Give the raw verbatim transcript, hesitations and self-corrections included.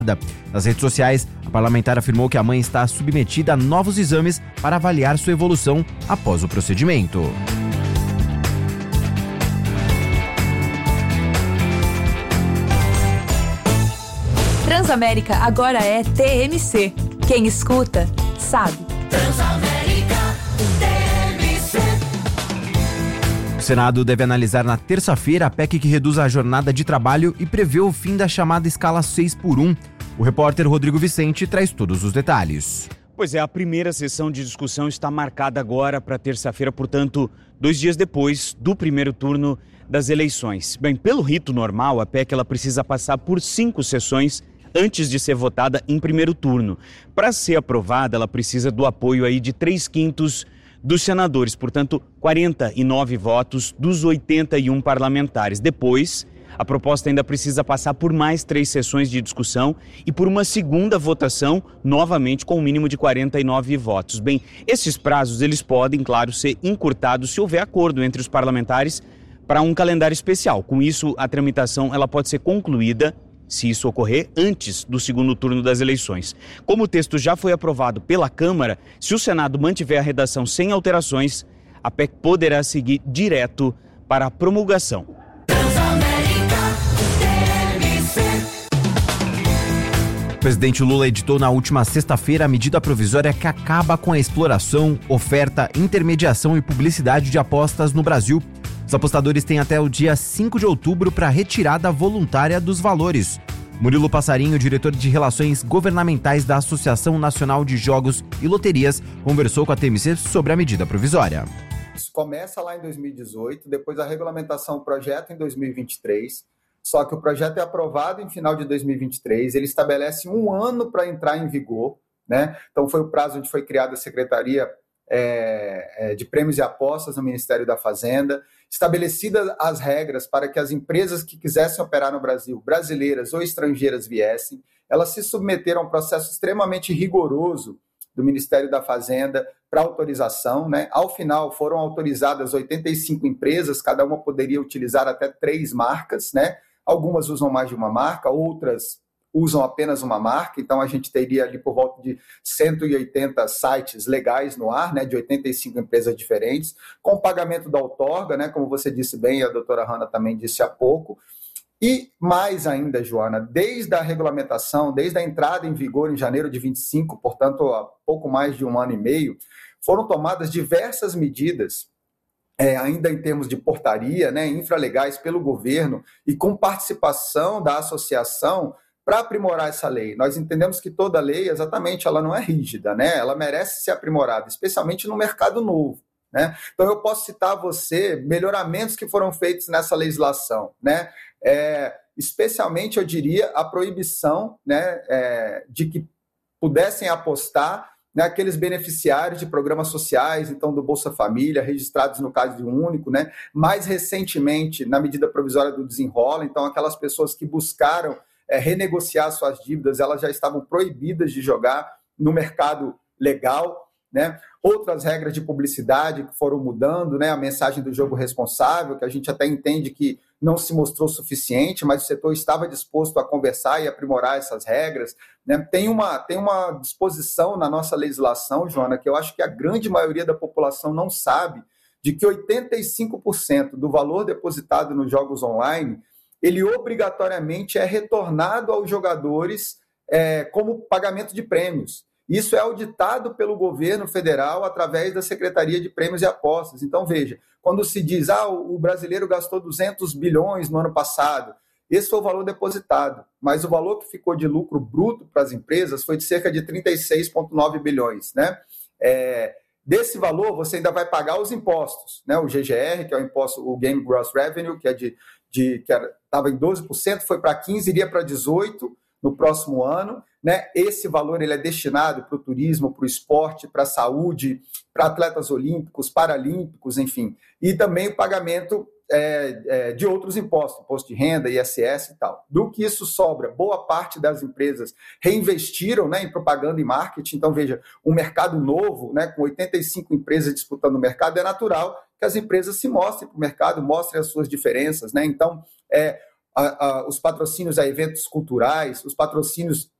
Nas redes sociais, a parlamentar afirmou que a mãe está submetida a novos exames para avaliar sua evolução após o procedimento. Transamérica agora é T M C. Quem escuta, sabe. Transamérica T M C. O Senado deve analisar na terça-feira a P E C que reduz a jornada de trabalho e prevê o fim da chamada escala seis por um. O repórter Rodrigo Vicente traz todos os detalhes. Pois é, a primeira sessão de discussão está marcada agora para terça-feira, portanto, dois dias depois do primeiro turno das eleições. Bem, pelo rito normal, a P E C ela precisa passar por cinco sessões antes de ser votada em primeiro turno. Para ser aprovada, ela precisa do apoio aí de três quintos dos senadores, portanto, quarenta e nove votos dos oitenta e um parlamentares. Depois, a proposta ainda precisa passar por mais três sessões de discussão e por uma segunda votação, novamente com um mínimo de quarenta e nove votos. Bem, esses prazos, eles podem, claro, ser encurtados se houver acordo entre os parlamentares para um calendário especial. Com isso, a tramitação ela pode ser concluída, se isso ocorrer, antes do segundo turno das eleições. Como o texto já foi aprovado pela Câmara, se o Senado mantiver a redação sem alterações, a P E C poderá seguir direto para a promulgação. O presidente Lula editou na última sexta-feira a medida provisória que acaba com a exploração, oferta, intermediação e publicidade de apostas no Brasil. Os apostadores têm até o dia cinco de outubro para retirada voluntária dos valores. Murilo Passarinho, diretor de Relações Governamentais da Associação Nacional de Jogos e Loterias, conversou com a T M C sobre a medida provisória. Isso começa lá em dois mil e dezoito, depois a regulamentação, o projeto em dois mil e vinte e três, só que o projeto é aprovado em final de dois mil e vinte e três, ele estabelece um ano para entrar em vigor, né? Então foi o prazo onde foi criada a Secretaria é, é, de Prêmios e Apostas no Ministério da Fazenda, estabelecidas as regras para que as empresas que quisessem operar no Brasil, brasileiras ou estrangeiras, viessem, elas se submeteram a um processo extremamente rigoroso do Ministério da Fazenda para autorização, né? Ao final foram autorizadas oitenta e cinco empresas, cada uma poderia utilizar até três marcas, né? Algumas usam mais de uma marca, outras usam apenas uma marca, então a gente teria ali por volta de cento e oitenta sites legais no ar, né, de oitenta e cinco empresas diferentes, com pagamento da outorga, né, como você disse bem, e a doutora Hanna também disse há pouco. E mais ainda, Joana, desde a regulamentação, desde a entrada em vigor em janeiro de vinte e cinco, portanto, há pouco mais de um ano e meio, foram tomadas diversas medidas, é, ainda em termos de portaria, né, infralegais pelo governo e com participação da associação para aprimorar essa lei. Nós entendemos que toda lei, exatamente, ela não é rígida, né? Ela merece ser aprimorada, especialmente no mercado novo, né? Então, eu posso citar a você melhoramentos que foram feitos nessa legislação, né? É, especialmente, eu diria, a proibição, né, é, de que pudessem apostar, né, aqueles beneficiários de programas sociais, então do Bolsa Família, registrados no caso de um único, né? Mais recentemente, na medida provisória do Desenrola, então aquelas pessoas que buscaram é, renegociar suas dívidas, elas já estavam proibidas de jogar no mercado legal, né? Outras regras de publicidade que foram mudando, né? A mensagem do jogo responsável, que a gente até entende que não se mostrou suficiente, mas o setor estava disposto a conversar e aprimorar essas regras, né? Tem uma, tem uma disposição na nossa legislação, Joana, que eu acho que a grande maioria da população não sabe, de que oitenta e cinco por cento do valor depositado nos jogos online, ele obrigatoriamente é retornado aos jogadores é, como pagamento de prêmios. Isso é auditado pelo governo federal através da Secretaria de Prêmios e Apostas. Então, veja, quando se diz, ah, o brasileiro gastou duzentos bilhões no ano passado, esse foi o valor depositado, mas o valor que ficou de lucro bruto para as empresas foi de cerca de trinta e seis vírgula nove bilhões, né? É, desse valor, você ainda vai pagar os impostos, né? O G G R, que é o imposto, o Game Gross Revenue, que é de, de que estava em doze por cento, foi para quinze por cento, iria para dezoito por cento no próximo ano, né? Esse valor ele é destinado para o turismo, para o esporte, para a saúde, para atletas olímpicos, paralímpicos, enfim. E também o pagamento é, é, de outros impostos, imposto de renda, I S S e tal. Do que isso sobra, boa parte das empresas reinvestiram, né, em propaganda e marketing. Então, veja, um mercado novo, né, com oitenta e cinco empresas disputando o mercado, é natural que as empresas se mostrem para o mercado, mostrem as suas diferenças, né? Então, é, a, a, os patrocínios a eventos culturais, os patrocínios